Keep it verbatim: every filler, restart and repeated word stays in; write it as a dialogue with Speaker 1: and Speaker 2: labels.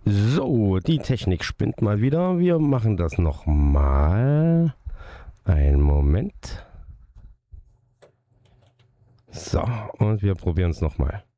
Speaker 1: So, die Technik spinnt mal wieder. Wir machen das nochmal. Einen Moment. So, und wir probieren es nochmal.